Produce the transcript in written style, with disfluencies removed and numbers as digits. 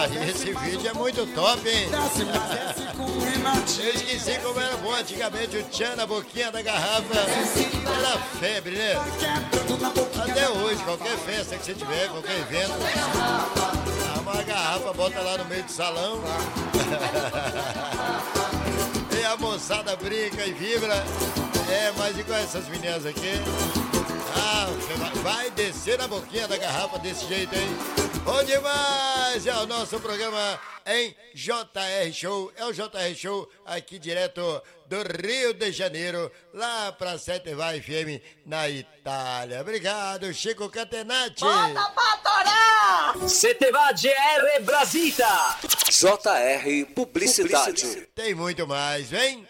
Esse vídeo é muito top, hein? Eu esqueci como era bom antigamente o tchan na boquinha da garrafa. Era febre, né? Até hoje, qualquer festa que você tiver, qualquer evento, arma uma garrafa, bota lá no meio do salão. E a moçada brinca e vibra. Mas igual essas meninas aqui. Vai descer na boquinha da garrafa desse jeito, hein? Bom demais! É o nosso programa em JR Show. É o JR Show aqui direto do Rio de Janeiro, lá pra 7 Vai FM na Itália. Obrigado, Chico Catenacci. Bota pra torar! Seteva GR Brasita. JR Publicidade. Tem muito mais, vem!